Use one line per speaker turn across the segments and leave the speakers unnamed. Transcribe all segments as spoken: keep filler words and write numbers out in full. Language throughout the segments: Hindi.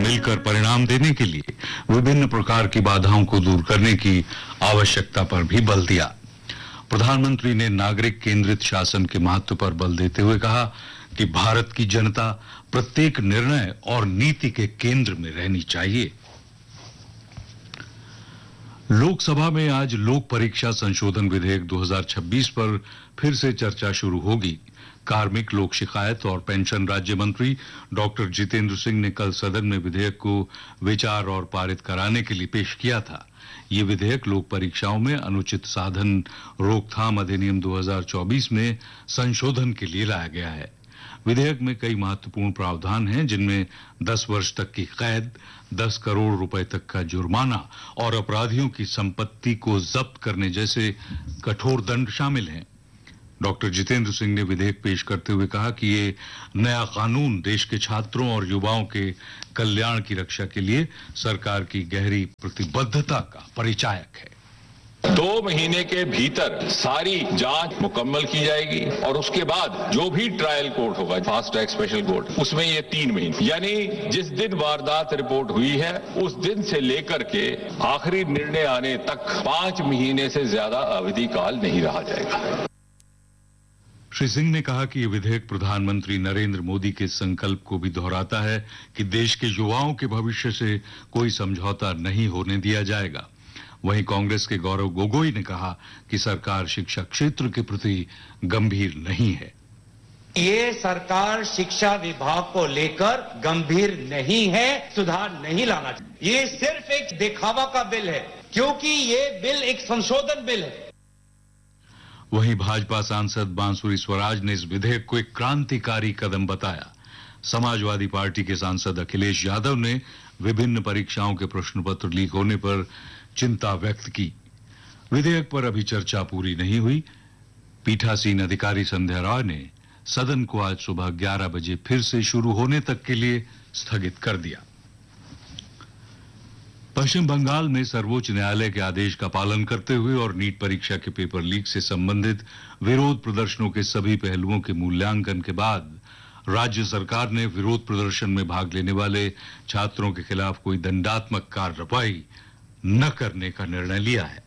मिलकर परिणाम देने के लिए विभिन्न प्रकार की बाधाओं को दूर करने की आवश्यकता पर भी बल दिया। प्रधानमंत्री ने नागरिक केंद्रित शासन के महत्व पर बल देते हुए कहा कि भारत की जनता प्रत्येक निर्णय और नीति के केंद्र में रहनी चाहिए। लोकसभा में आज लोक परीक्षा संशोधन विधेयक दो हज़ार छब्बीस पर फिर से चर्चा शुरू होगी। कार्मिक, लोक शिकायत और पेंशन राज्य मंत्री डॉक्टर जितेंद्र सिंह ने कल सदन में विधेयक को विचार और पारित कराने के लिए पेश किया था। ये विधेयक लोक परीक्षाओं में अनुचित साधन रोकथाम अधिनियम दो हज़ार चौबीस में संशोधन के लिए लाया गया है। विधेयक में कई महत्वपूर्ण प्रावधान हैं, जिनमें दस वर्ष तक की कैद, दस करोड़ रुपए तक का जुर्माना और अपराधियों की संपत्ति को जब्त करने जैसे कठोर दंड शामिल हैं। डॉक्टर जितेंद्र सिंह ने विधेयक पेश करते हुए कहा कि ये नया कानून देश के छात्रों और युवाओं के कल्याण की रक्षा के लिए सरकार की गहरी प्रतिबद्धता का परिचायक है।
दो महीने के भीतर सारी जांच मुकम्मल की जाएगी और उसके बाद जो भी ट्रायल कोर्ट होगा, फास्ट ट्रैक स्पेशल कोर्ट, उसमें ये तीन महीने यानी जिस दिन वारदात रिपोर्ट हुई है उस दिन से लेकर के आखिरी निर्णय आने तक पांच महीने से ज्यादा अवधि काल नहीं रहा जाएगा।
श्री सिंह ने कहा कि ये विधेयक प्रधानमंत्री नरेंद्र मोदी के संकल्प को भी दोहराता है कि देश के युवाओं के भविष्य से कोई समझौता नहीं होने दिया जाएगा। वहीं कांग्रेस के गौरव गोगोई ने कहा कि सरकार शिक्षा क्षेत्र के प्रति गंभीर नहीं है।
ये सरकार शिक्षा विभाग को लेकर गंभीर नहीं है, सुधार नहीं लाना चाहिए। ये सिर्फ एक दिखावा का बिल है, क्योंकि ये बिल एक संशोधन बिल है।
वहीं भाजपा सांसद बांसुरी स्वराज ने इस विधेयक को एक क्रांतिकारी कदम बताया। समाजवादी पार्टी के सांसद अखिलेश यादव ने विभिन्न परीक्षाओं के प्रश्न पत्र लीक होने पर चिंता व्यक्त की। विधेयक पर अभी चर्चा पूरी नहीं हुई। पीठासीन अधिकारी संध्या राय ने सदन को आज सुबह ग्यारह बजे फिर से शुरू होने तक के लिए स्थगित कर दिया। पश्चिम बंगाल में सर्वोच्च न्यायालय के आदेश का पालन करते हुए और नीट परीक्षा के पेपर लीक से संबंधित विरोध प्रदर्शनों के सभी पहलुओं के मूल्यांकन के बाद राज्य सरकार ने विरोध प्रदर्शन में भाग लेने वाले छात्रों के खिलाफ कोई दंडात्मक कार्रवाई न करने का निर्णय लिया है।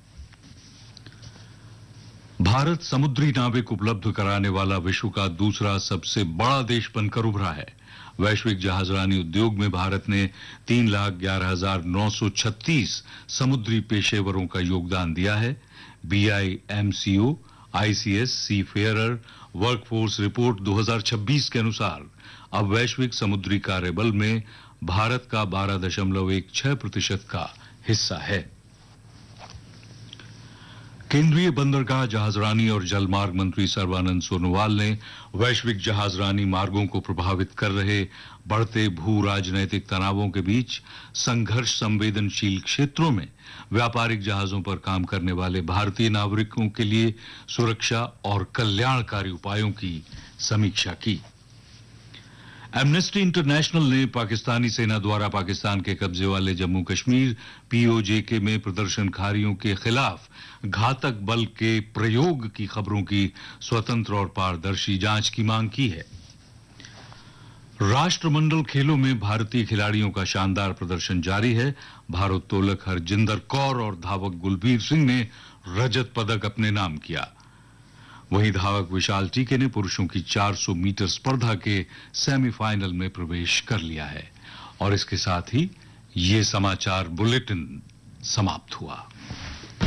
भारत समुद्री नाविक उपलब्ध कराने वाला विश्व का दूसरा सबसे बड़ा देश बनकर उभरा है। वैश्विक जहाजरानी उद्योग में भारत ने तीन लाख ग्यारह हजार नौ सौ छत्तीस समुद्री पेशेवरों का योगदान दिया है। B I M C O I C S C fairer workforce report दो हज़ार छब्बीस के अनुसार अब वैश्विक समुद्री कार्यबल में भारत का बारह दशमलव एक छह प्रतिशत का हिस्सा है। केंद्रीय बंदरगाह, जहाजरानी और जलमार्ग मंत्री सर्बानंद सोनोवाल ने वैश्विक जहाजरानी मार्गों को प्रभावित कर रहे बढ़ते भू राजनैतिक तनावों के बीच संघर्ष संवेदनशील क्षेत्रों में व्यापारिक जहाजों पर काम करने वाले भारतीय नागरिकों के लिए सुरक्षा और कल्याणकारी उपायों की समीक्षा की। एमनेस्टी इंटरनेशनल ने पाकिस्तानी सेना द्वारा पाकिस्तान के कब्जे वाले जम्मू कश्मीर पी ओ जे के में प्रदर्शनकारियों के खिलाफ घातक बल के प्रयोग की खबरों की स्वतंत्र और पारदर्शी जांच की मांग की है। राष्ट्रमंडल खेलों में भारतीय खिलाड़ियों का शानदार प्रदर्शन जारी है। भारोत्तोलक हरजिंदर कौर और धावक गुलबीर सिंह ने रजत पदक अपने नाम किया। वहीं धावक विशाल टीके ने पुरुषों की चार सौ मीटर स्पर्धा के सेमीफाइनल में प्रवेश कर लिया है। और इसके साथ ही ये समाचार बुलेटिन समाप्त हुआ।